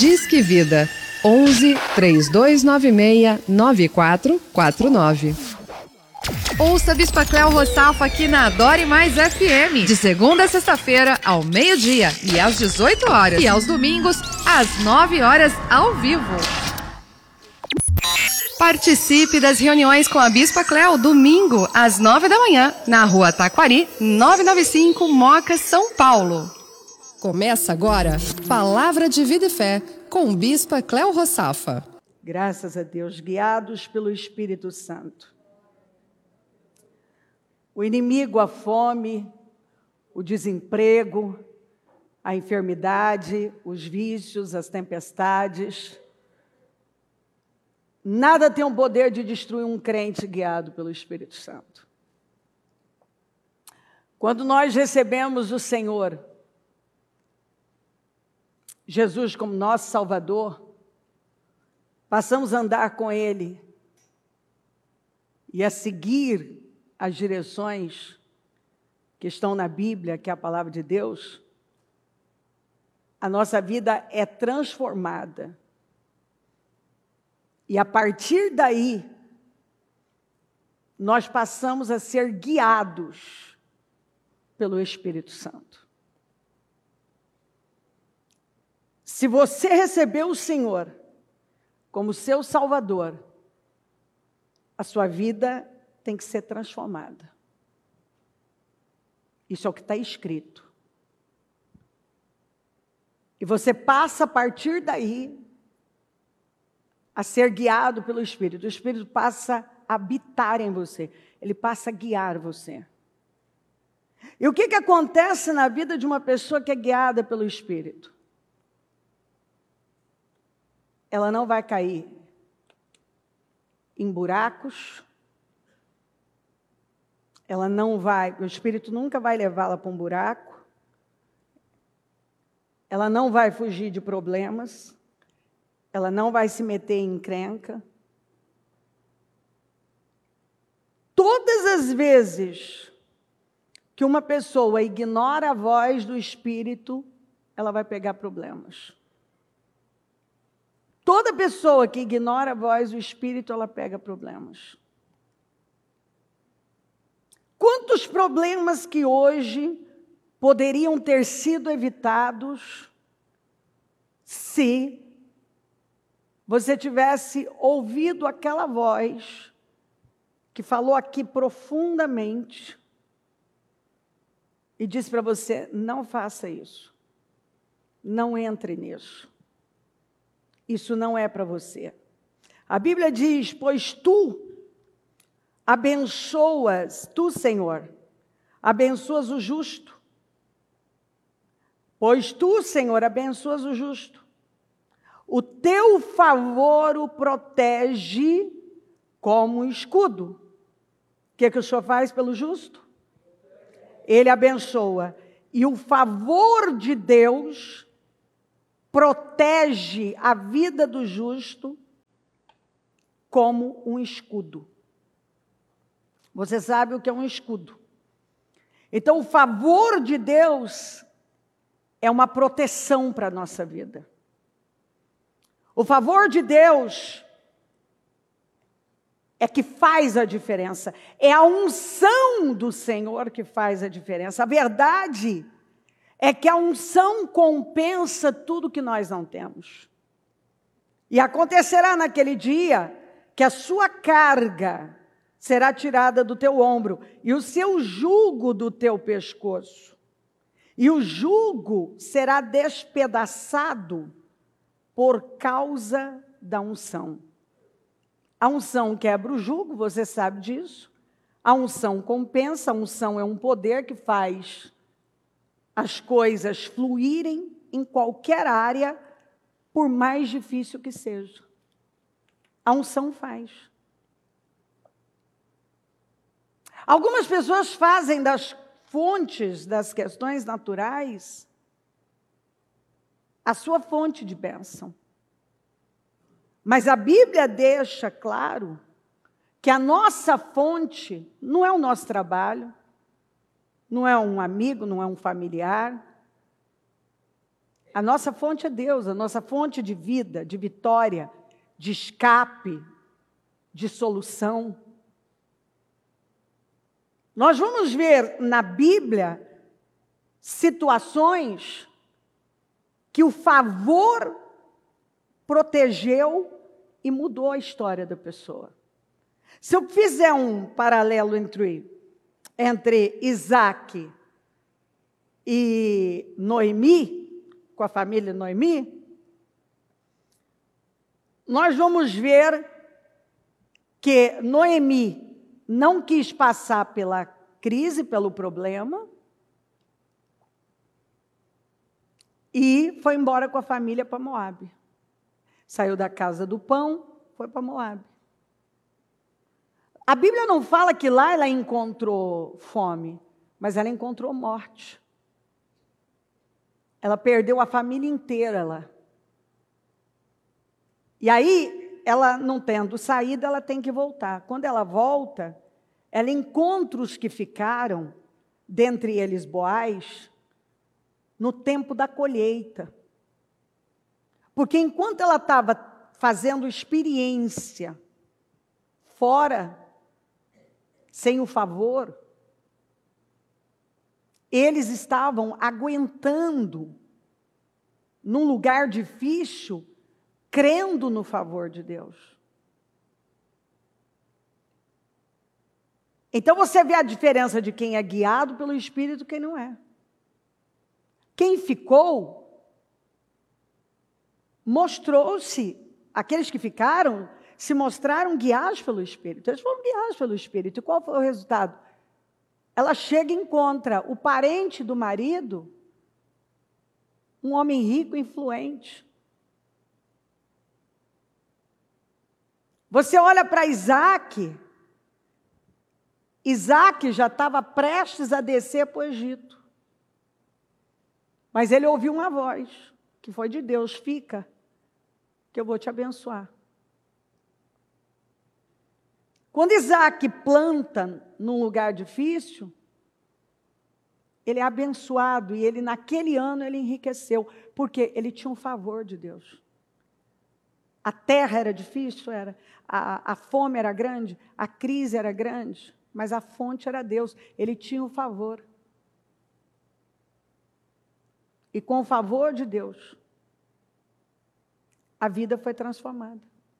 Disque Vida 11 3296 9449. Ouça Bispa Cléo Roçalfa aqui na Adore Mais FM, de segunda a sexta-feira, ao meio-dia e às 18 horas. E aos domingos, às 9 horas, ao vivo. Participe das reuniões com a Bispa Cléo, domingo, às 9 da manhã, na Rua Taquari, 995, Moca, São Paulo. Começa agora, Palavra de Vida e Fé, com Bispa Cléo Roçalfa. Graças a Deus, guiados pelo Espírito Santo. O inimigo, a fome, o desemprego, a enfermidade, os vícios, as tempestades, nada tem o poder de destruir um crente guiado pelo Espírito Santo. Quando nós recebemos o Senhor Jesus como nosso Salvador, passamos a andar com Ele e a seguir as direções que estão na Bíblia, que é a palavra de Deus, a nossa vida é transformada. E a partir daí, nós passamos a ser guiados pelo Espírito Santo. Se você recebeu o Senhor como seu Salvador, a sua vida tem que ser transformada. Isso é o que está escrito. E você passa a partir daí a ser guiado pelo Espírito. O Espírito passa a habitar em você. Ele passa a guiar você. E o que acontece na vida de uma pessoa que é guiada pelo Espírito? Ela não vai cair em buracos. Ela não vai, o Espírito nunca vai levá-la para um buraco. Ela não vai fugir de problemas. Ela não vai se meter em encrenca. Todas as vezes que uma pessoa ignora a voz do Espírito, ela vai pegar problemas. Toda pessoa que ignora a voz do Espírito, ela pega problemas. Quantos problemas que hoje poderiam ter sido evitados se você tivesse ouvido aquela voz que falou aqui profundamente e disse para você: não faça isso, não entre nisso, isso não é para você. A Bíblia diz: pois tu abençoas, tu, Senhor, abençoas o justo. Pois tu, Senhor, abençoas o justo. O teu favor o protege como um escudo. O que o Senhor faz pelo justo? Ele abençoa. E o favor de Deus protege a vida do justo como um escudo. Você sabe o que é um escudo. Então, o favor de Deus é uma proteção para a nossa vida. O favor de Deus é que faz a diferença. É a unção do Senhor que faz a diferença. A verdade é que a unção compensa tudo que nós não temos. E acontecerá naquele dia que a sua carga será tirada do teu ombro e o seu jugo do teu pescoço. E o jugo será despedaçado por causa da unção. A unção quebra o jugo, você sabe disso. A unção compensa, a unção é um poder que faz as coisas fluírem em qualquer área, por mais difícil que seja. A unção faz. Algumas pessoas fazem das fontes das questões naturais a sua fonte de bênção. Mas a Bíblia deixa claro que a nossa fonte não é o nosso trabalho, não é um amigo, não é um familiar. A nossa fonte é Deus, a nossa fonte de vida, de vitória, de escape, de solução. Nós vamos ver na Bíblia situações que o favor protegeu e mudou a história da pessoa. Se eu fizer um paralelo entre Isaac e Noemi, com a família Noemi, nós vamos ver que Noemi não quis passar pela crise, pelo problema, e foi embora com a família para Moabe. Saiu da casa do pão, foi para Moabe. A Bíblia não fala que lá ela encontrou fome, mas ela encontrou morte. Ela perdeu a família inteira lá. E aí, ela não tendo saída, ela tem que voltar. Quando ela volta, ela encontra os que ficaram, dentre eles Boaz, no tempo da colheita. Porque enquanto ela estava fazendo experiência fora, sem o favor, eles estavam aguentando num lugar difícil, crendo no favor de Deus. Então você vê a diferença de quem é guiado pelo Espírito e quem não é. Quem ficou, mostrou-se, aqueles que ficaram, se mostraram guiados pelo Espírito. Eles foram guiados pelo Espírito. E qual foi o resultado? Ela chega e encontra o parente do marido, um homem rico e influente. Você olha para Isaac, Isaac já estava prestes a descer para o Egito. Mas ele ouviu uma voz, que foi de Deus: fica, que eu vou te abençoar. Quando Isaac planta num lugar difícil, ele é abençoado, e ele naquele ano ele enriqueceu, porque ele tinha um favor de Deus. A terra era difícil, era. A fome era grande, a crise era grande, mas a fonte era Deus, ele tinha um favor. E com o favor de Deus, a vida foi transformada.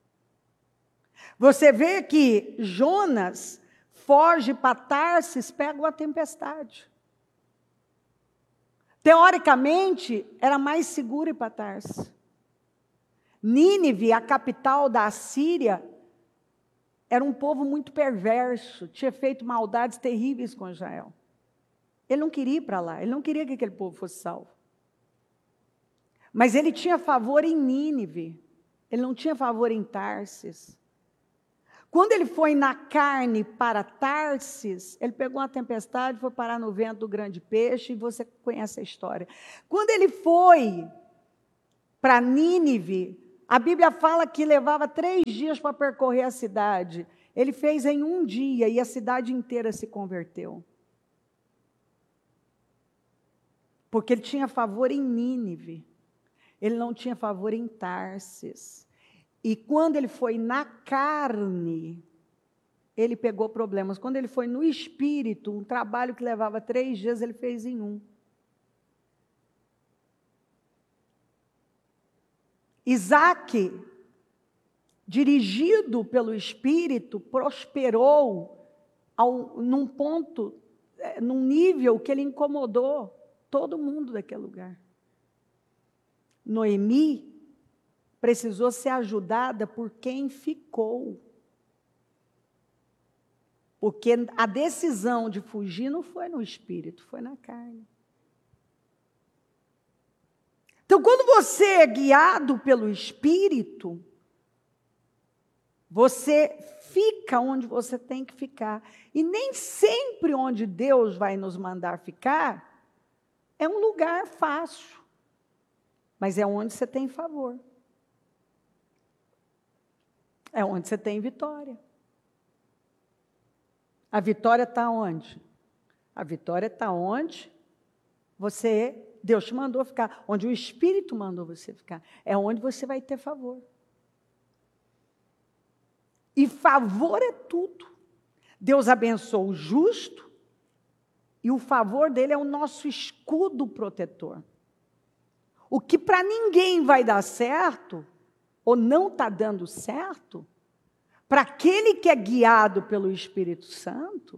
Você vê que Jonas foge para Tarsis, pega uma tempestade. Teoricamente, era mais seguro ir para Tarsis. Nínive, a capital da Assíria, era um povo muito perverso, tinha feito maldades terríveis com Israel. Ele não queria ir para lá, ele não queria que aquele povo fosse salvo. Mas ele tinha favor em Nínive, ele não tinha favor em Tarsis. Quando ele foi na carne para Tarsis, ele pegou uma tempestade, foi parar no vento do grande peixe, e você conhece a história. Quando ele foi para Nínive, a Bíblia fala que levava 3 dias para percorrer a cidade. Ele fez em 1 dia e a cidade inteira se converteu. Porque ele tinha favor em Nínive. Ele não tinha favor em Tarsis. E quando ele foi na carne, ele pegou problemas. Quando ele foi no espírito, um trabalho que levava 3 dias, ele fez em 1. Isaac, dirigido pelo Espírito, prosperou num ponto, num nível que ele incomodou todo mundo daquele lugar. Noemi precisou ser ajudada por quem ficou. Porque a decisão de fugir não foi no espírito, foi na carne. Então, quando você é guiado pelo Espírito, você fica onde você tem que ficar. E nem sempre onde Deus vai nos mandar ficar é um lugar fácil, mas é onde você tem favor. É onde você tem vitória. A vitória está onde? A vitória está onde você Deus te mandou ficar, onde o Espírito mandou você ficar, é onde você vai ter favor. E favor é tudo. Deus abençoa o justo e o favor dele é o nosso escudo protetor. O que para ninguém vai dar certo, ou não está dando certo, para aquele que é guiado pelo Espírito Santo,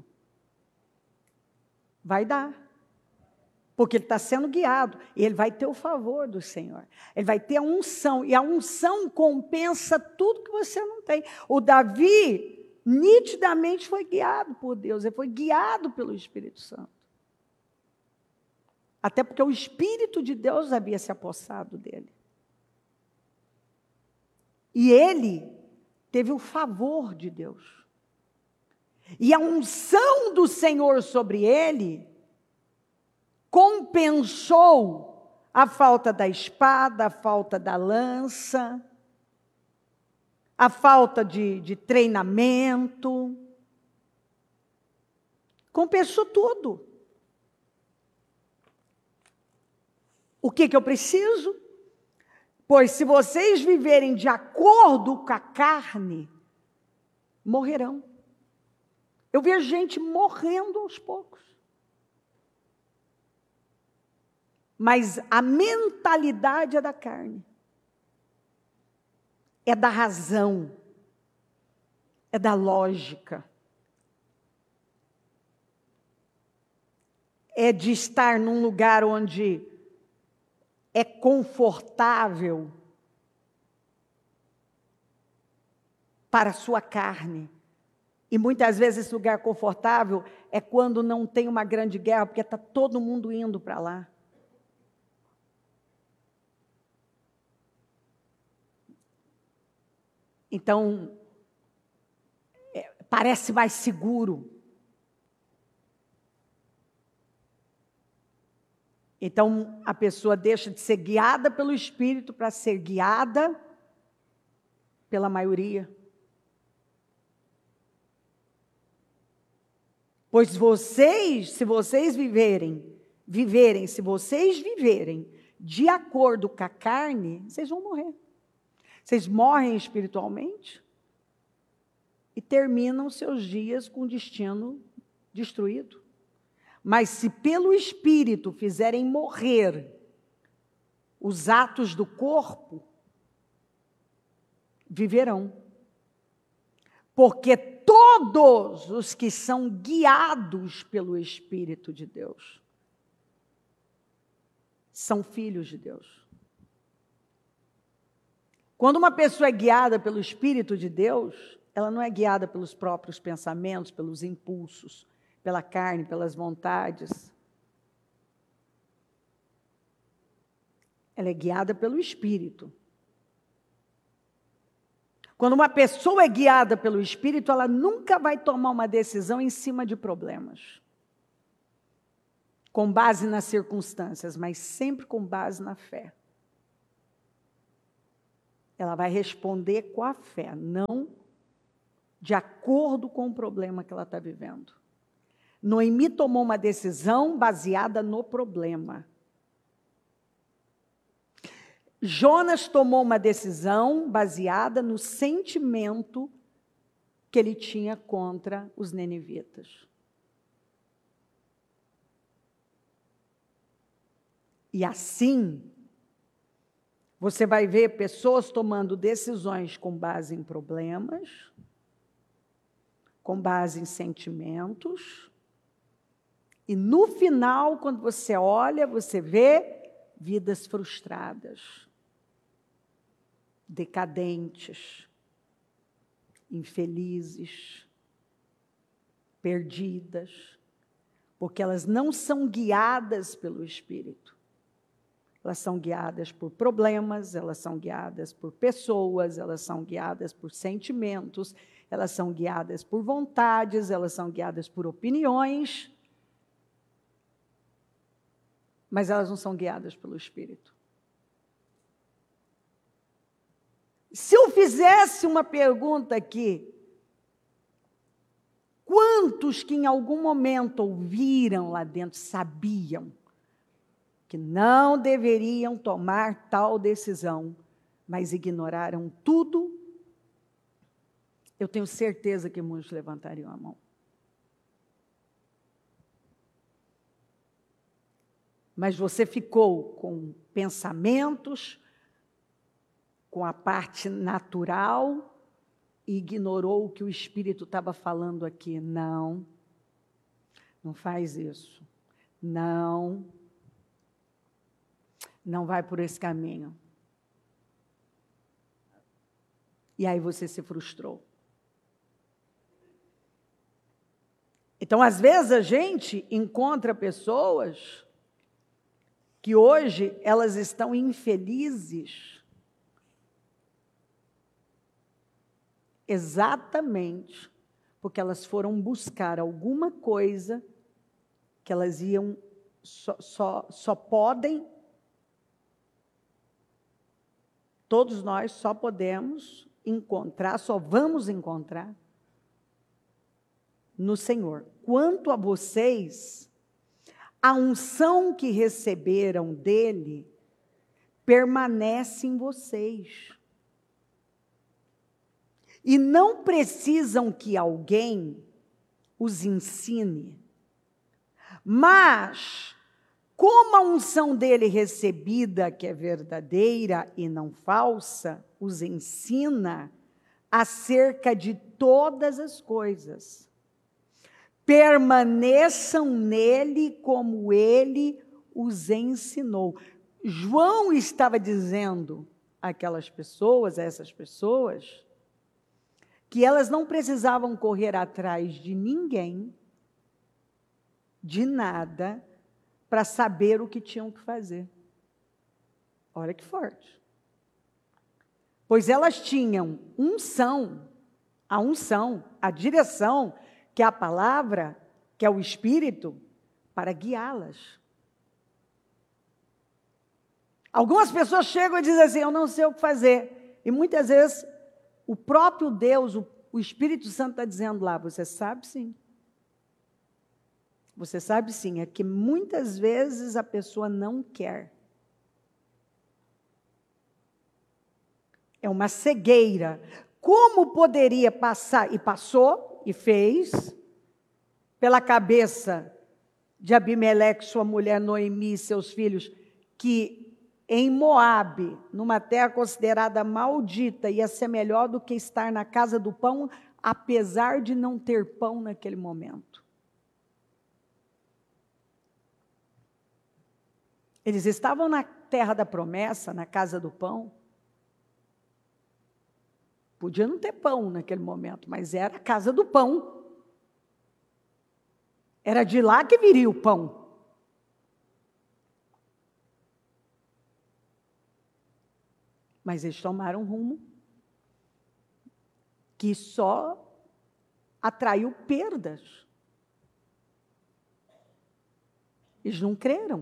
vai dar. Porque ele está sendo guiado, e ele vai ter o favor do Senhor. Ele vai ter a unção, e a unção compensa tudo que você não tem. O Davi, nitidamente, foi guiado por Deus, ele foi guiado pelo Espírito Santo. Até porque o Espírito de Deus havia se apossado dele. E ele teve o favor de Deus. E a unção do Senhor sobre ele compensou a falta da espada, a falta da lança, a falta de treinamento. Compensou tudo. O que eu preciso? Pois se vocês viverem de acordo com a carne, morrerão. Eu vejo gente morrendo aos poucos. Mas a mentalidade é da carne. É da razão. É da lógica. É de estar num lugar onde é confortável para a sua carne. E muitas vezes esse lugar confortável é quando não tem uma grande guerra, porque está todo mundo indo para lá. Então, parece mais seguro. Então, a pessoa deixa de ser guiada pelo Espírito para ser guiada pela maioria. Pois se vocês viverem de acordo com a carne, vocês vão morrer. Vocês morrem espiritualmente e terminam seus dias com o destino destruído. Mas se pelo Espírito fizerem morrer os atos do corpo, viverão. Porque todos os que são guiados pelo Espírito de Deus são filhos de Deus. Quando uma pessoa é guiada pelo Espírito de Deus, ela não é guiada pelos próprios pensamentos, pelos impulsos, pela carne, pelas vontades. Ela é guiada pelo Espírito. Quando uma pessoa é guiada pelo Espírito, ela nunca vai tomar uma decisão em cima de problemas, com base nas circunstâncias, mas sempre com base na fé. Ela vai responder com a fé, não de acordo com o problema que ela está vivendo. Noemi tomou uma decisão baseada no problema. Jonas tomou uma decisão baseada no sentimento que ele tinha contra os ninivitas. E assim, você vai ver pessoas tomando decisões com base em problemas, com base em sentimentos, e no final, quando você olha, você vê vidas frustradas, decadentes, infelizes, perdidas, porque elas não são guiadas pelo Espírito. Elas são guiadas por problemas, elas são guiadas por pessoas, elas são guiadas por sentimentos, elas são guiadas por vontades, elas são guiadas por opiniões, mas elas não são guiadas pelo Espírito. Se eu fizesse uma pergunta aqui, quantos que em algum momento ouviram lá dentro, sabiam que não deveriam tomar tal decisão, mas ignoraram tudo, eu tenho certeza que muitos levantariam a mão. Mas você ficou com pensamentos, com a parte natural, e ignorou o que o Espírito estava falando aqui. Não faz isso. Não vai por esse caminho. E aí você se frustrou. Então, às vezes, a gente encontra pessoas que hoje elas estão infelizes exatamente porque elas foram buscar alguma coisa que elas iam, só podem, todos nós só podemos encontrar, só vamos encontrar no Senhor. Quanto a vocês, a unção que receberam dele permanece em vocês. E não precisam que alguém os ensine. Mas, como a unção dele recebida, que é verdadeira e não falsa, os ensina acerca de todas as coisas. Permaneçam nele como ele os ensinou. João estava dizendo àquelas pessoas, a essas pessoas, que elas não precisavam correr atrás de ninguém, de nada, para saber o que tinham que fazer. Olha que forte. Pois elas tinham a unção, a direção, que é a palavra, que é o Espírito, para guiá-las. Algumas pessoas chegam e dizem assim, eu não sei o que fazer. E muitas vezes o próprio Deus, o Espírito Santo está dizendo lá, você sabe sim. Você sabe sim, é que muitas vezes a pessoa não quer. É uma cegueira. Como poderia passar, e passou, e fez, pela cabeça de Abimeleque, sua mulher Noemi e seus filhos, que em Moabe, numa terra considerada maldita, ia ser melhor do que estar na casa do pão, apesar de não ter pão naquele momento. Eles estavam na terra da promessa, na casa do pão. Podia não ter pão naquele momento, mas era a casa do pão. Era de lá que viria o pão. Mas eles tomaram um rumo que só atraiu perdas. Eles não creram.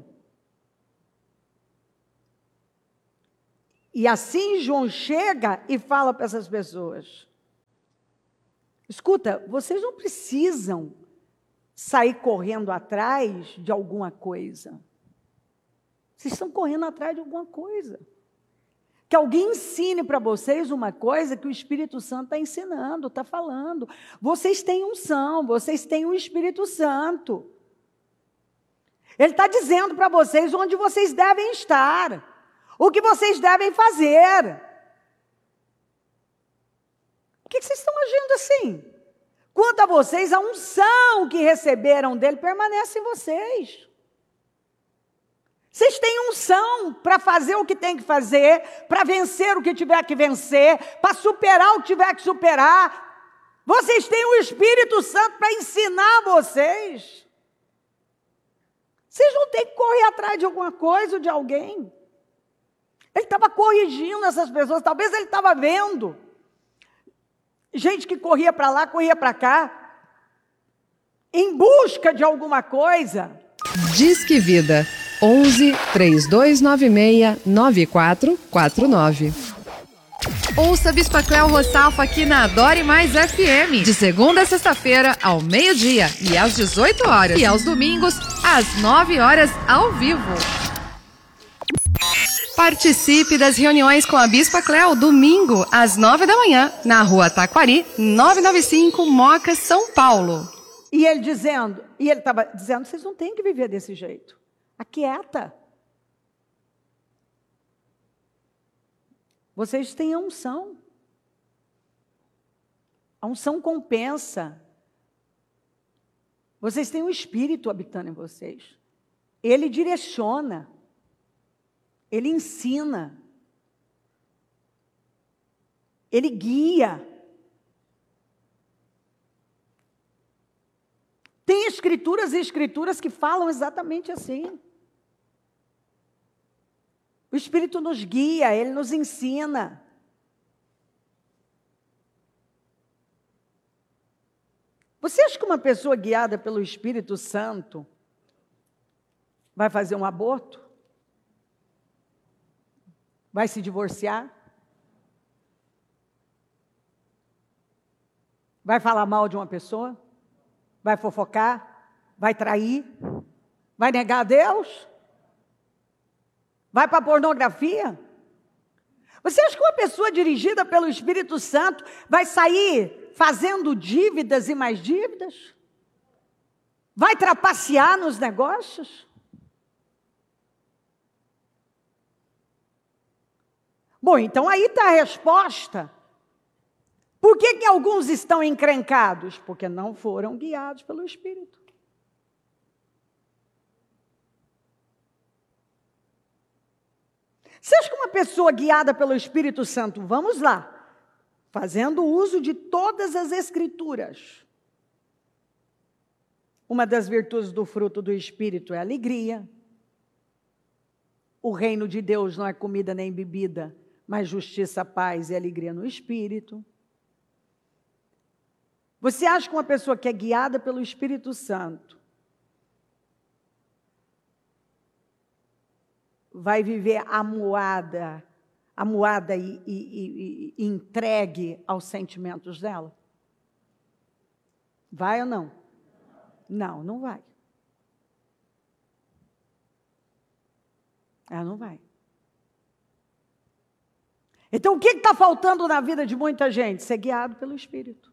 E assim João chega e fala para essas pessoas, escuta, vocês não precisam sair correndo atrás de alguma coisa. Vocês estão correndo atrás de alguma coisa. Que alguém ensine para vocês uma coisa que o Espírito Santo está ensinando, está falando. Vocês têm unção, vocês têm o Espírito Santo. Ele está dizendo para vocês onde vocês devem estar. O que vocês devem fazer? Por que vocês estão agindo assim? Quanto a vocês, a unção que receberam dele permanece em vocês. Vocês têm unção para fazer o que tem que fazer, para vencer o que tiver que vencer, para superar o que tiver que superar. Vocês têm o Espírito Santo para ensinar vocês. Vocês não têm que correr atrás de alguma coisa ou de alguém. Ele estava corrigindo essas pessoas, talvez ele estava vendo gente que corria para lá, corria para cá, em busca de alguma coisa. Disque Vida, 11-3296-9449. Ouça Bispa Cléo Roçalfa aqui na Adore Mais FM, de segunda a sexta-feira, ao meio-dia e às 18 horas. E aos domingos, às 9 horas, ao vivo. Participe das reuniões com a Bispa Cléo, domingo, às 9 da manhã, na Rua Taquari, 995, Moca, São Paulo. E ele estava dizendo, vocês não têm que viver desse jeito. Aquieta. Vocês têm a unção. A unção compensa. Vocês têm um Espírito habitando em vocês. Ele direciona. Ele ensina. Ele guia. Tem escrituras e escrituras que falam exatamente assim. O Espírito nos guia, Ele nos ensina. Você acha que uma pessoa guiada pelo Espírito Santo vai fazer um aborto? Vai se divorciar? Vai falar mal de uma pessoa? Vai fofocar? Vai trair? Vai negar a Deus? Vai para a pornografia? Você acha que uma pessoa dirigida pelo Espírito Santo vai sair fazendo dívidas e mais dívidas? Vai trapacear nos negócios? Bom, então aí está a resposta. Por que alguns estão encrencados? Porque não foram guiados pelo Espírito. Você acha que uma pessoa guiada pelo Espírito Santo, vamos lá, fazendo uso de todas as Escrituras. Uma das virtudes do fruto do Espírito é a alegria. O reino de Deus não é comida nem bebida, mas justiça, paz e alegria no Espírito. Você acha que uma pessoa que é guiada pelo Espírito Santo vai viver amuada e entregue aos sentimentos dela? Vai ou não? Não, não vai. Ela não vai. Então, o que está faltando na vida de muita gente? Ser guiado pelo Espírito.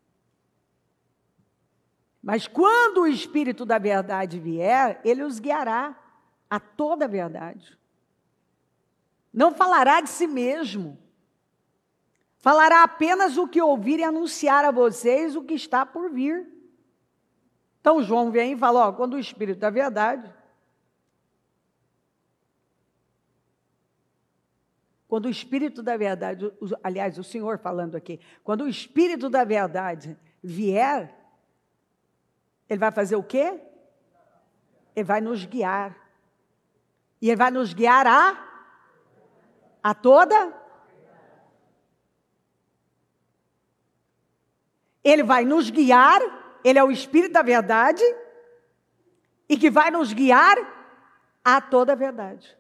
Mas quando o Espírito da verdade vier, ele os guiará a toda a verdade. Não falará de si mesmo. Falará apenas o que ouvir e anunciar a vocês o que está por vir. Então João vem e fala, quando o Espírito da verdade, aliás, o Senhor falando aqui, quando o Espírito da verdade vier, ele vai fazer o quê? Ele vai nos guiar. E ele vai nos guiar a toda? Ele vai nos guiar, ele é o Espírito da verdade, e que vai nos guiar a toda a verdade.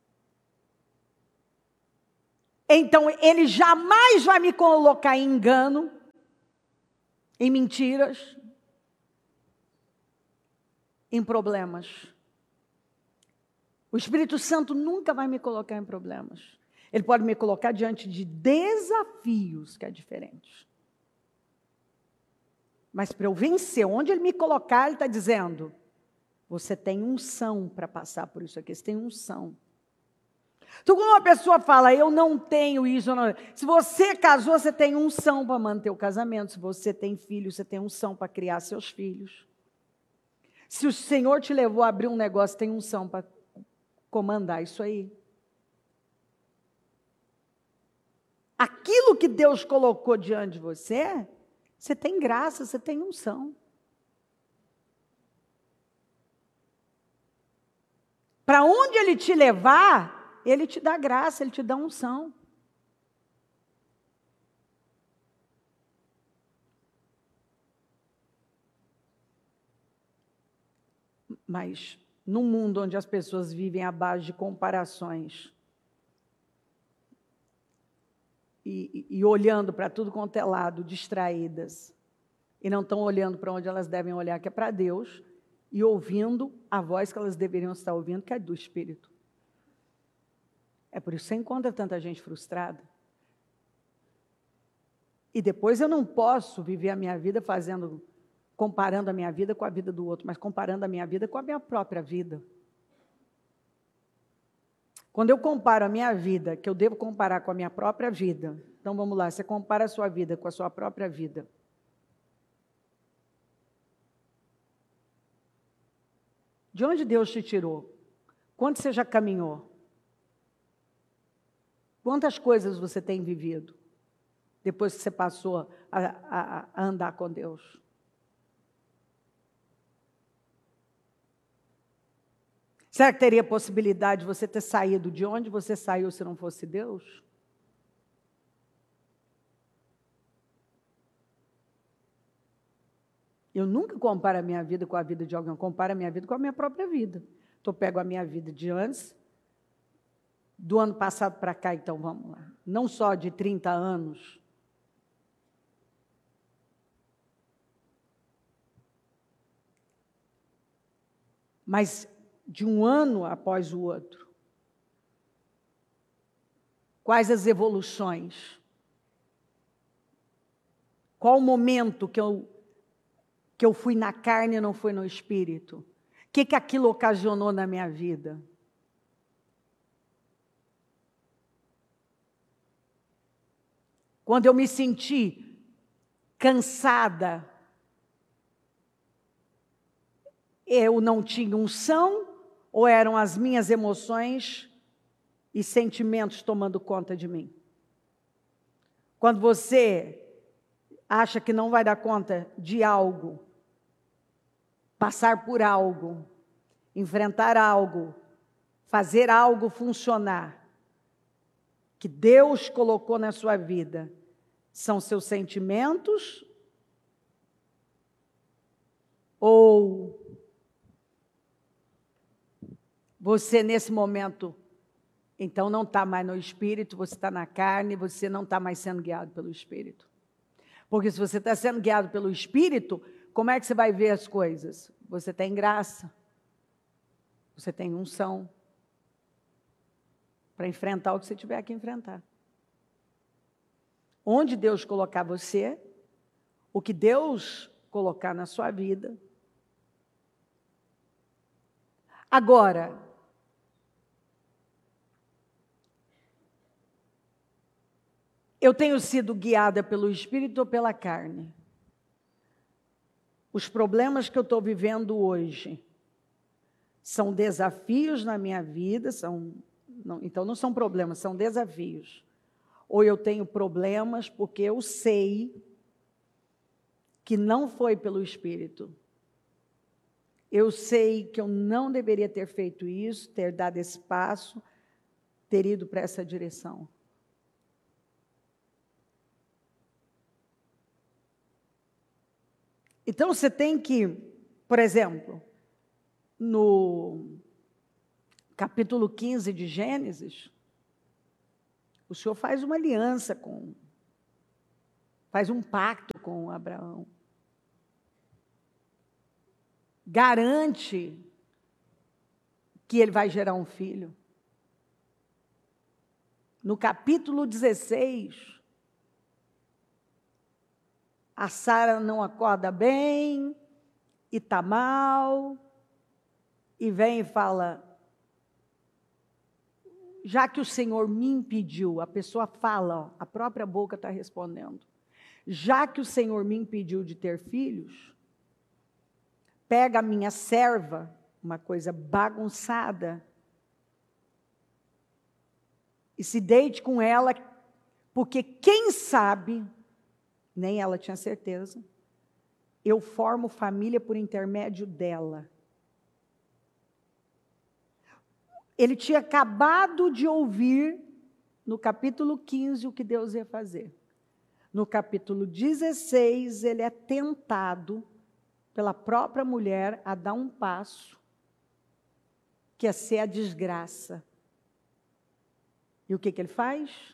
Então, ele jamais vai me colocar em engano, em mentiras, em problemas. O Espírito Santo nunca vai me colocar em problemas. Ele pode me colocar diante de desafios, que é diferente. Mas para eu vencer, onde ele me colocar, ele está dizendo, você tem unção para passar por isso aqui, você tem unção. Então, quando uma pessoa fala, eu não tenho isso, não... se você casou, você tem unção para manter o casamento. Se você tem filho, você tem unção para criar seus filhos. Se o Senhor te levou a abrir um negócio, tem unção para comandar isso aí. Aquilo que Deus colocou diante de você, você tem graça, você tem unção. Para onde Ele te levar, Ele te dá graça, Ele te dá unção. Mas, num mundo onde as pessoas vivem à base de comparações, e olhando para tudo quanto é lado, distraídas, e não estão olhando para onde elas devem olhar, que é para Deus, e ouvindo a voz que elas deveriam estar ouvindo, que é do Espírito. É por isso que você encontra tanta gente frustrada. E depois eu não posso viver a minha vida comparando a minha vida com a vida do outro, mas comparando a minha vida com a minha própria vida. Quando eu comparo a minha vida, que eu devo comparar com a minha própria vida, então vamos lá, você compara a sua vida com a sua própria vida. De onde Deus te tirou? Quanto você já caminhou? Quantas coisas você tem vivido depois que você passou a andar com Deus? Será que teria possibilidade de você ter saído de onde você saiu se não fosse Deus? Eu nunca comparo a minha vida com a vida de alguém, eu comparo a minha vida com a minha própria vida. Então, eu pego a minha vida de antes, do ano passado para cá, então vamos lá. Não só de 30 anos. Mas de um ano após o outro. Quais as evoluções? Qual o momento que eu fui na carne e não fui no espírito? O que aquilo ocasionou na minha vida? Quando eu me senti cansada, eu não tinha unção, ou eram as minhas emoções e sentimentos tomando conta de mim? Quando você acha que não vai dar conta de algo, passar por algo, enfrentar algo, fazer algo funcionar, que Deus colocou na sua vida, são seus sentimentos ou você nesse momento, então não está mais no Espírito, você está na carne, você não está mais sendo guiado pelo Espírito. Porque se você está sendo guiado pelo Espírito, como é que você vai ver as coisas? Você tem graça, você tem unção para enfrentar o que você tiver que enfrentar. Onde Deus colocar você, o que Deus colocar na sua vida. Agora, eu tenho sido guiada pelo Espírito ou pela carne? Os problemas que eu estou vivendo hoje são desafios na minha vida, então não são problemas, são desafios. Ou eu tenho problemas porque eu sei que não foi pelo Espírito. Eu sei que eu não deveria ter feito isso, ter dado esse passo, ter ido para essa direção. Então, você tem que, por exemplo, no capítulo 15 de Gênesis, o Senhor faz uma aliança faz um pacto com Abraão. Garante que ele vai gerar um filho. No capítulo 16, a Sara não acorda bem, e está mal, e vem e fala, já que o Senhor me impediu, a pessoa fala, a própria boca está respondendo, já que o Senhor me impediu de ter filhos, pega a minha serva, uma coisa bagunçada, e se deite com ela, porque quem sabe, nem ela tinha certeza, eu formo família por intermédio dela. Ele tinha acabado de ouvir, no capítulo 15, o que Deus ia fazer. No capítulo 16, ele é tentado pela própria mulher a dar um passo, que é ser a desgraça. E o que ele faz?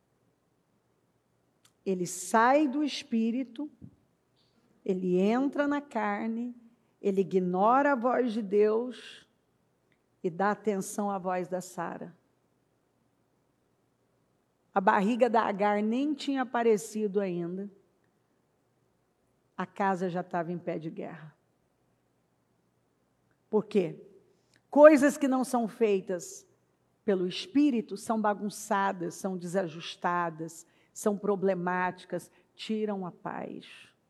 Ele sai do espírito, ele entra na carne, ele ignora a voz de Deus e dá atenção à voz da Sara. a barriga da Agar nem tinha aparecido ainda, a casa já estava em pé de guerra. Por quê? Coisas que não são feitas pelo Espírito são bagunçadas, são desajustadas, são problemáticas, tiram a paz.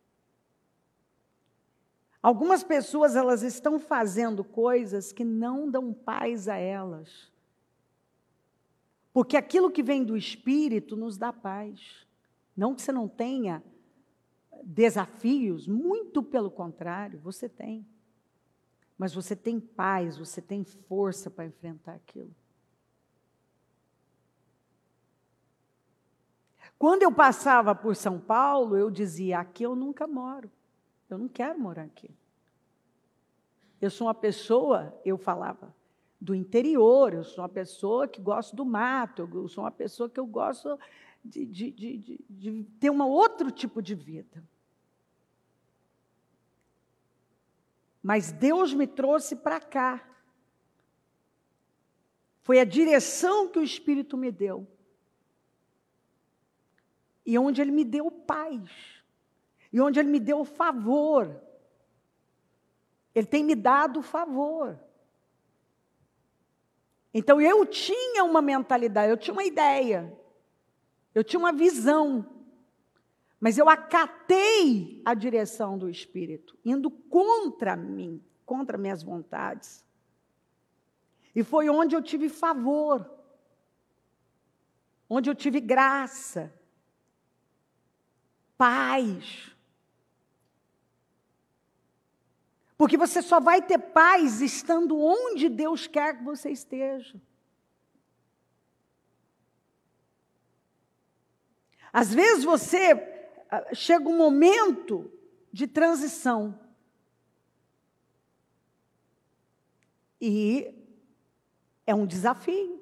Algumas pessoas, elas estão fazendo coisas que não dão paz a elas. Porque aquilo que vem do Espírito nos dá paz. Não que você não tenha desafios, muito pelo contrário, você tem. Mas você tem paz, você tem força para enfrentar aquilo. Quando eu passava por São Paulo, eu dizia, aqui eu nunca moro. Eu não quero morar aqui. Eu sou uma pessoa, eu falava, do interior, eu sou uma pessoa que gosta do mato, eu sou uma pessoa que eu gosto de ter um outro tipo de vida. Mas Deus me trouxe para cá. Foi a direção que o Espírito me deu. E onde Ele me deu paz. E onde Ele me deu favor. Ele tem me dado favor. Então eu tinha uma mentalidade, eu tinha uma ideia. Eu tinha uma visão. Mas eu acatei a direção do Espírito, indo contra mim, contra minhas vontades. E foi onde eu tive favor. Onde eu tive graça. Paz. Porque você só vai ter paz estando onde Deus quer que você esteja. Às vezes chega um momento de transição. E é um desafio.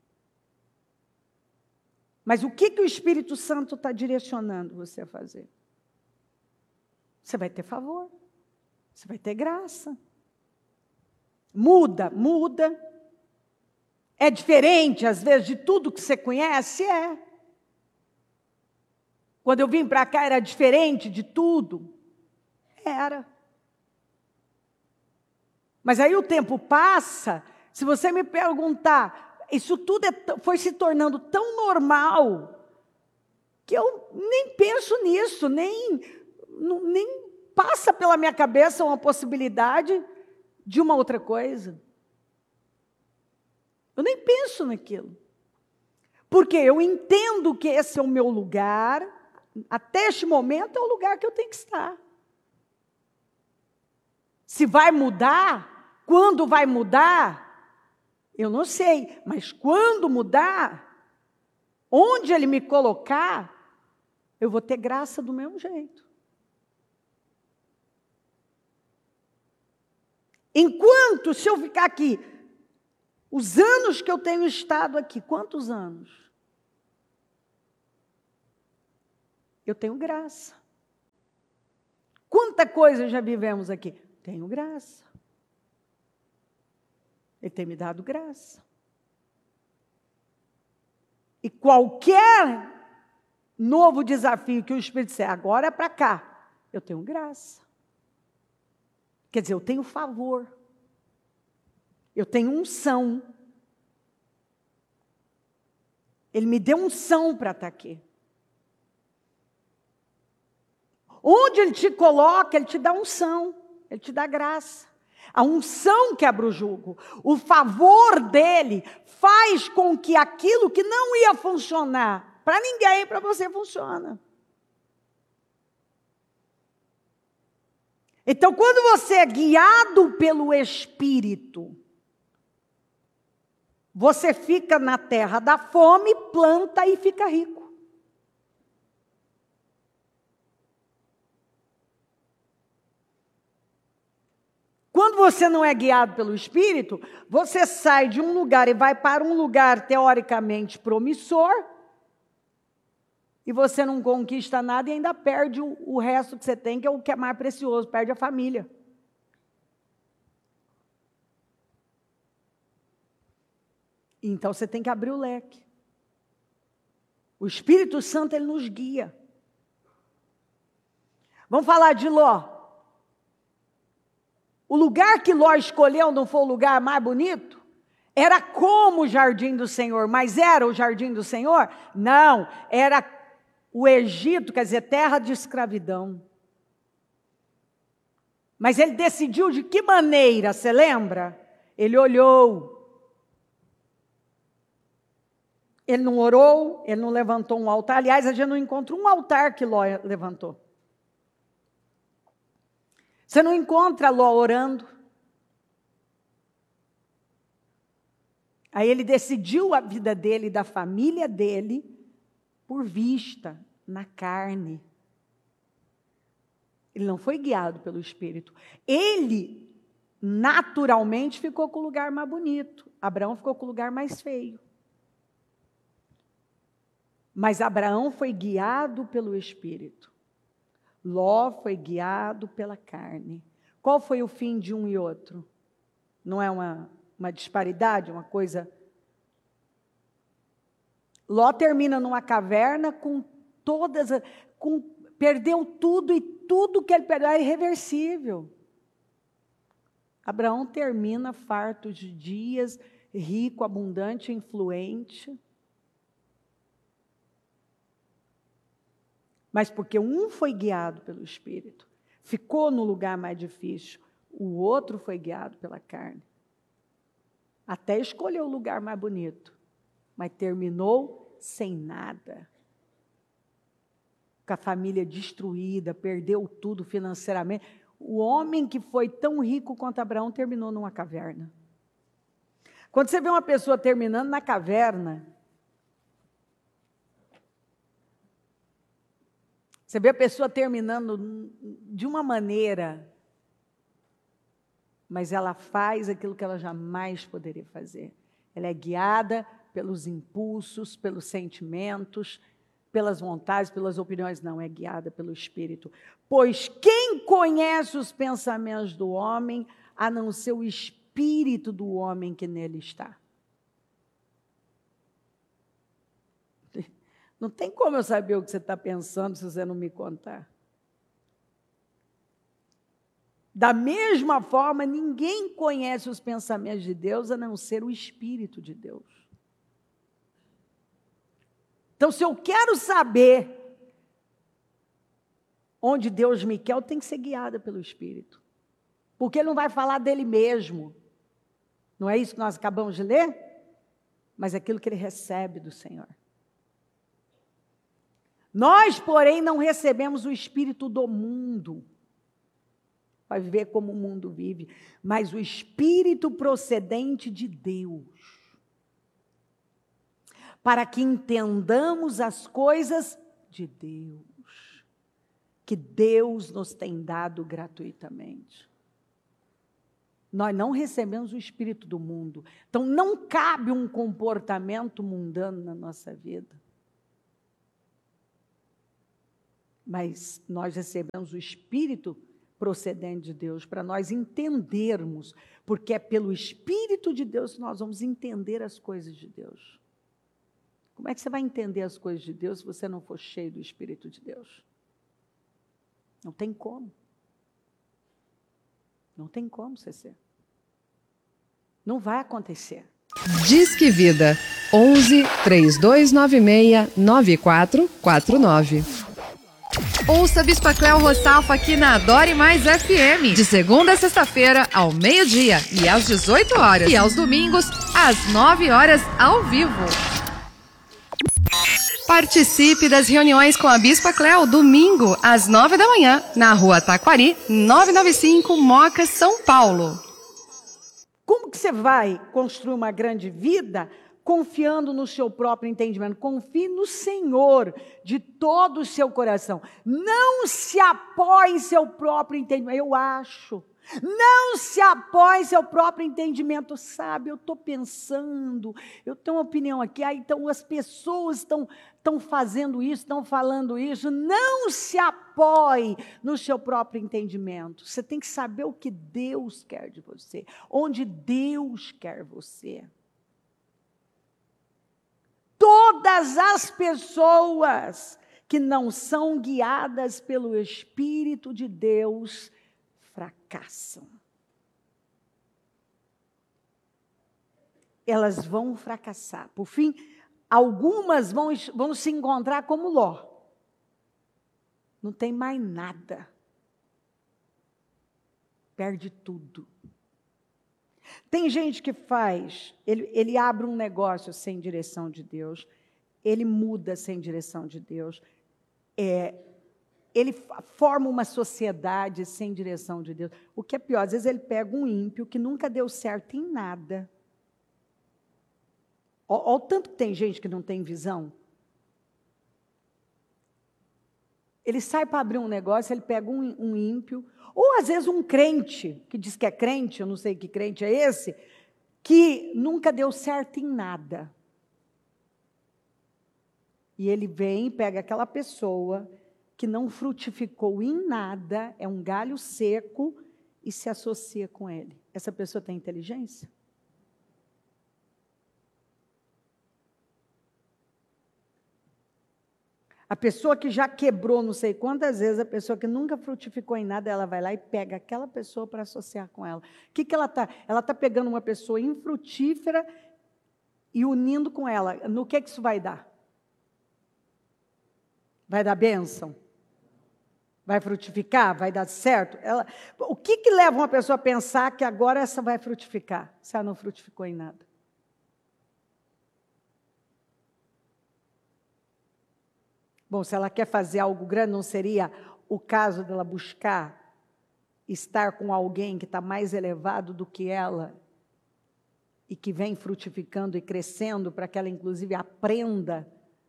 Mas o que o Espírito Santo está direcionando você a fazer? Você vai ter favor. Você vai ter graça. Muda. É diferente, às vezes, de tudo que você conhece? É. Quando eu vim para cá, era diferente de tudo? Era. Mas aí o tempo passa, se você me perguntar, isso tudo foi se tornando tão normal, que eu nem penso nisso, nem passa pela minha cabeça uma possibilidade de uma outra coisa. Eu nem penso naquilo. Porque eu entendo que esse é o meu lugar, até este momento é o lugar que eu tenho que estar. Se vai mudar, quando vai mudar, eu não sei, mas quando mudar, onde Ele me colocar, eu vou ter graça do mesmo jeito. Enquanto, se eu ficar aqui, os anos que eu tenho estado aqui, quantos anos? Eu tenho graça. Quanta coisa já vivemos aqui? Tenho graça. Ele tem me dado graça. E qualquer novo desafio que o Espírito disser, agora é para cá, eu tenho graça. Quer dizer, eu tenho favor. Eu tenho unção. Ele me deu unção para estar aqui. Onde Ele te coloca, Ele te dá unção. Ele te dá graça. A unção quebra o jugo. O favor dEle faz com que aquilo que não ia funcionar para ninguém, para você funciona. Então, quando você é guiado pelo Espírito, você fica na terra da fome, planta e fica rico. Quando você não é guiado pelo Espírito, você sai de um lugar e vai para um lugar teoricamente promissor, e você não conquista nada e ainda perde o resto que você tem, que é o que é mais precioso, perde a família. Então você tem que abrir o leque. O Espírito Santo, ele nos guia. Vamos falar de Ló. O lugar que Ló escolheu não foi o lugar mais bonito? Era como o jardim do Senhor, mas era o jardim do Senhor? Não, era o Egito, quer dizer, terra de escravidão. Mas ele decidiu de que maneira, você lembra? Ele olhou. Ele não orou, ele não levantou um altar. Aliás, a gente não encontra um altar que Ló levantou. Você não encontra Ló orando. Aí ele decidiu a vida dele e da família dele por vista, na carne. Ele não foi guiado pelo Espírito. Ele, naturalmente, ficou com o lugar mais bonito. Abraão ficou com o lugar mais feio. Mas Abraão foi guiado pelo Espírito. Ló foi guiado pela carne. Qual foi o fim de um e outro? Não é uma disparidade, uma coisa... Ló termina numa caverna com todas... perdeu tudo e tudo que ele perdeu é irreversível. Abraão termina farto de dias, rico, abundante, influente. Mas porque um foi guiado pelo Espírito, ficou no lugar mais difícil, o outro foi guiado pela carne. Até escolheu o lugar mais bonito, mas terminou sem nada. Com a família destruída, perdeu tudo financeiramente. O homem que foi tão rico quanto Abraão terminou numa caverna. Quando você vê uma pessoa terminando na caverna, você vê a pessoa terminando de uma maneira, mas ela faz aquilo que ela jamais poderia fazer. Ela é guiada pelos impulsos, pelos sentimentos, pelas vontades, pelas opiniões. Não, é guiada pelo Espírito. Pois quem conhece os pensamentos do homem, a não ser o Espírito do homem que nele está? Não tem como eu saber o que você está pensando se você não me contar. Da mesma forma, ninguém conhece os pensamentos de Deus a não ser o Espírito de Deus. Então, se eu quero saber onde Deus me quer, eu tenho que ser guiada pelo Espírito. Porque Ele não vai falar dele mesmo. Não é isso que nós acabamos de ler? Mas é aquilo que Ele recebe do Senhor. Nós, porém, não recebemos o Espírito do mundo, para viver como o mundo vive, mas o Espírito procedente de Deus, para que entendamos as coisas de Deus, que Deus nos tem dado gratuitamente. Nós não recebemos o Espírito do mundo, então não cabe um comportamento mundano na nossa vida. Mas nós recebemos o Espírito procedente de Deus, para nós entendermos, porque é pelo Espírito de Deus que nós vamos entender as coisas de Deus. Como é que você vai entender as coisas de Deus se você não for cheio do Espírito de Deus? Não tem como. Não tem como você ser. Não vai acontecer. Disque Vida 11 3296 9449. Ouça Bispa Cléo Roçalfa aqui na Adore Mais FM, de segunda a sexta-feira, ao meio-dia e às 18 horas. E aos domingos, às 9 horas, ao vivo. Participe das reuniões com a Bispa Cléo, domingo, às 9 da manhã, na Rua Taquari, 995, Moca, São Paulo. Como que você vai construir uma grande vida confiando no seu próprio entendimento? Confie no Senhor de todo o seu coração. Não se apoie em seu próprio entendimento. Eu acho. Não se apoie em seu próprio entendimento. Sabe, eu estou pensando, eu tenho uma opinião aqui, então as pessoas estão fazendo isso, estão falando isso. Não se apoie no seu próprio entendimento. Você tem que saber o que Deus quer de você, onde Deus quer você. Todas as pessoas que não são guiadas pelo Espírito de Deus fracassam. Elas vão fracassar. Por fim, algumas vão se encontrar como Ló. Não tem mais nada. Perde tudo. Tem gente que faz, ele abre um negócio sem direção de Deus, ele muda sem direção de Deus, ele forma uma sociedade sem direção de Deus. O que é pior, às vezes ele pega um ímpio que nunca deu certo em nada. Olha o tanto que tem gente que não tem visão. Ele sai para abrir um negócio, ele pega um ímpio, ou às vezes um crente, que diz que é crente, eu não sei que crente é esse, que nunca deu certo em nada. E ele vem, pega aquela pessoa que não frutificou em nada, é um galho seco, e se associa com ele. Essa pessoa tem inteligência? A pessoa que já quebrou não sei quantas vezes, a pessoa que nunca frutificou em nada, ela vai lá e pega aquela pessoa para associar com ela. O que ela está? Ela está pegando uma pessoa infrutífera e unindo com ela. No que isso vai dar? Vai dar bênção? Vai frutificar? Vai dar certo? O que leva uma pessoa a pensar que agora essa vai frutificar, se ela não frutificou em nada? Bom, se ela quer fazer algo grande, não seria o caso dela buscar estar com alguém que está mais elevado do que ela e que vem frutificando e crescendo para que ela, inclusive, aprenda.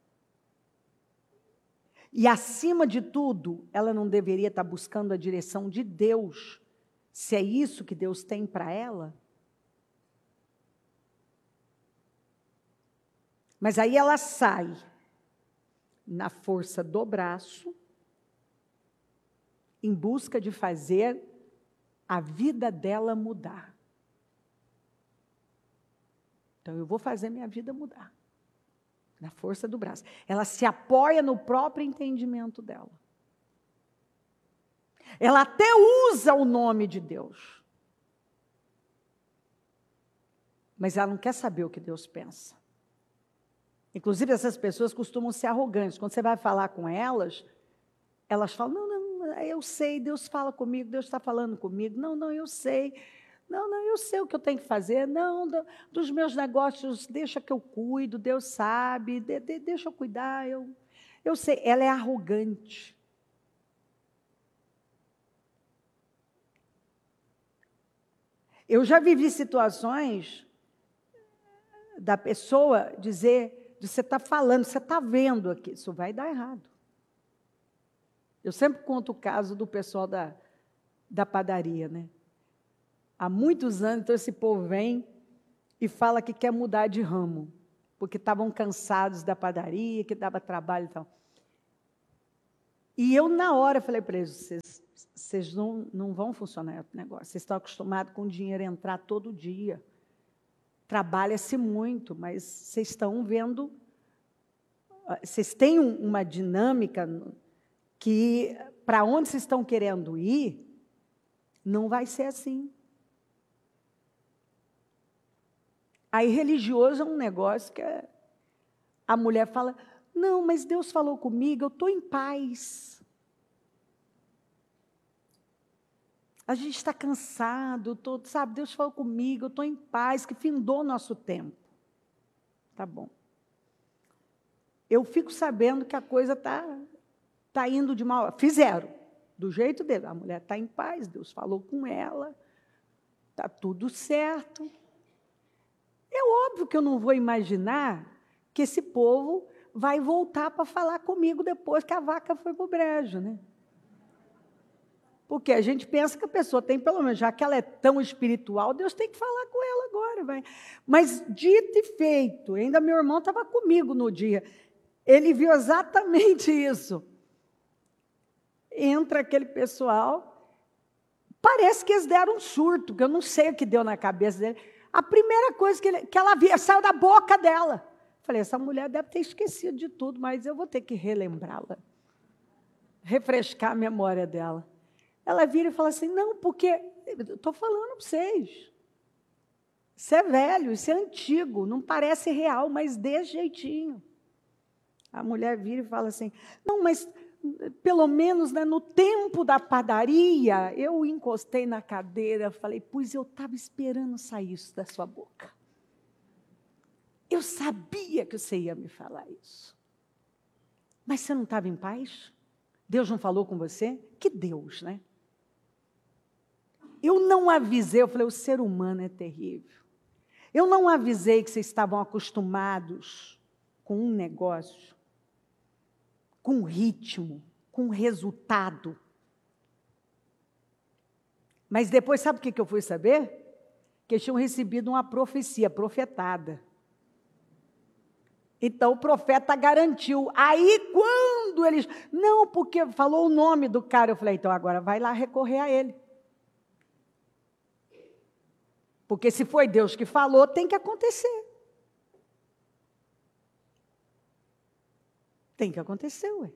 E, acima de tudo, ela não deveria estar buscando a direção de Deus, se é isso que Deus tem para ela? Mas aí ela sai na força do braço, em busca de fazer a vida dela mudar. Então, eu vou fazer minha vida mudar. Na força do braço. Ela se apoia no próprio entendimento dela. Ela até usa o nome de Deus. Mas ela não quer saber o que Deus pensa. Inclusive, essas pessoas costumam ser arrogantes. Quando você vai falar com elas, elas falam, não, eu sei, Deus fala comigo, Deus está falando comigo. Não, eu sei. Não, eu sei o que eu tenho que fazer. Não, dos meus negócios, deixa que eu cuido, Deus sabe, deixa eu cuidar. Eu sei, ela é arrogante. Eu já vivi situações da pessoa dizer, você está falando, você está vendo aqui, isso vai dar errado. Eu sempre conto o caso do pessoal da padaria, né? Há muitos anos, então, esse povo vem e fala que quer mudar de ramo, porque estavam cansados da padaria, que dava trabalho e tal. E eu, na hora, falei para eles, vocês não vão funcionar o negócio, vocês estão acostumados com o dinheiro entrar todo dia. Trabalha-se muito, mas vocês estão vendo, vocês têm uma dinâmica que, para onde vocês estão querendo ir, não vai ser assim. Aí, religioso é um negócio que a mulher fala, não, mas Deus falou comigo, eu estou em paz. A gente está cansado, sabe, Deus falou comigo, eu estou em paz, que findou o nosso tempo. Tá bom. Eu fico sabendo que a coisa está indo de mal. Fizeram, do jeito dele. A mulher está em paz, Deus falou com ela, está tudo certo. É óbvio que eu não vou imaginar que esse povo vai voltar para falar comigo depois que a vaca foi para o brejo, né? Porque a gente pensa que a pessoa tem, pelo menos, já que ela é tão espiritual, Deus tem que falar com ela agora. Vai. Mas, dito e feito, ainda meu irmão estava comigo no dia, ele viu exatamente isso. Entra aquele pessoal, parece que eles deram um surto, que eu não sei o que deu na cabeça dele. A primeira coisa que ela via, saiu da boca dela. falei, essa mulher deve ter esquecido de tudo, mas eu vou ter que relembrá-la, refrescar a memória dela. Ela vira e fala assim, não, porque, eu estou falando para vocês, isso é velho, isso é antigo, não parece real, mas desse jeitinho. A mulher vira e fala assim, não, mas pelo menos, né, no tempo da padaria, eu encostei na cadeira, falei, pois eu estava esperando sair isso da sua boca. Eu sabia que você ia me falar isso. Mas você não estava em paz? Deus não falou com você? Que Deus, né? Eu não avisei, eu falei, o ser humano é terrível. Eu não avisei que vocês estavam acostumados com um negócio, com um ritmo, com um resultado. Mas depois, sabe o que eu fui saber? Que eles tinham recebido uma profecia, profetada. Então, o profeta garantiu. Aí, quando eles... Não, porque falou o nome do cara. Eu falei, então, agora vai lá recorrer a ele. Porque se foi Deus que falou, tem que acontecer. Tem que acontecer, ué.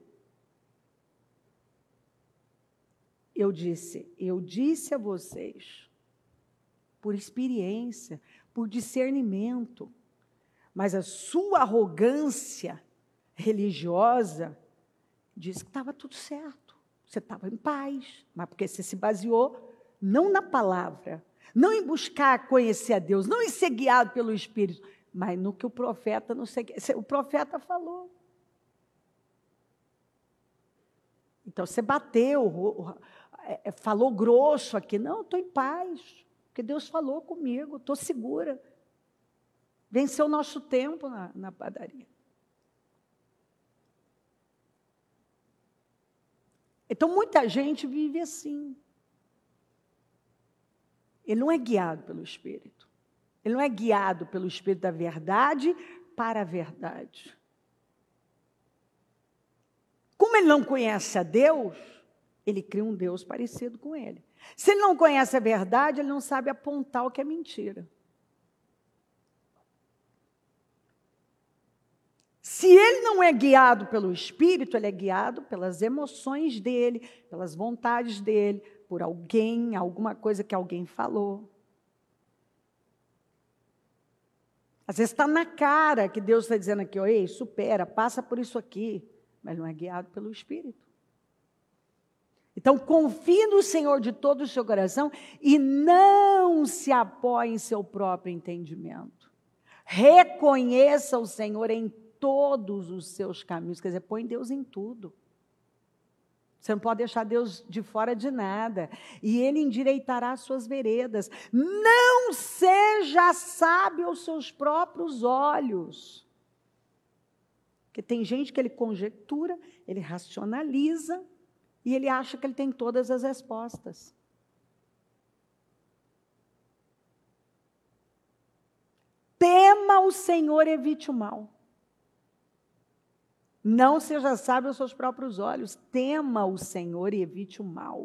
Eu disse a vocês, por experiência, por discernimento, mas a sua arrogância religiosa disse que estava tudo certo, você estava em paz, mas porque você se baseou não na palavra, não em buscar conhecer a Deus, não em ser guiado pelo Espírito, mas no que o profeta não sei, o profeta falou. Então você bateu, falou grosso aqui, não, estou em paz, porque Deus falou comigo, estou segura. Venceu o nosso tempo na padaria. Então, muita gente vive assim. Ele não é guiado pelo Espírito. Ele não é guiado pelo Espírito da verdade para a verdade. Como ele não conhece a Deus, ele cria um Deus parecido com ele. Se ele não conhece a verdade, ele não sabe apontar o que é mentira. Se ele não é guiado pelo Espírito, ele é guiado pelas emoções dele, pelas vontades dele, por alguém, alguma coisa que alguém falou. Às vezes está na cara que Deus está dizendo aqui, ei, supera, passa por isso aqui, mas não é guiado pelo Espírito. Então, confie no Senhor de todo o seu coração e não se apoie em seu próprio entendimento. Reconheça o Senhor em todos os seus caminhos, quer dizer, põe Deus em tudo. Você não pode deixar Deus de fora de nada. E Ele endireitará as suas veredas. Não seja sábio aos seus próprios olhos. Porque tem gente que ele conjectura, ele racionaliza, e ele acha que ele tem todas as respostas. Tema o Senhor e evite o mal. Não seja sábio aos seus próprios olhos. Tema o Senhor e evite o mal.